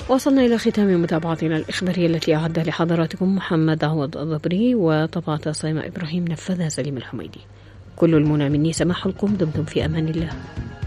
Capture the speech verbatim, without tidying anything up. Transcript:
وصلنا إلى ختام متابعتنا الإخبارية التي أعد لحضراتكم محمد عوض الضبري وطبعة صيمة إبراهيم، نفذها سليم الحميدي. كل المنى مني سماح لكم، دمتم في أمان الله.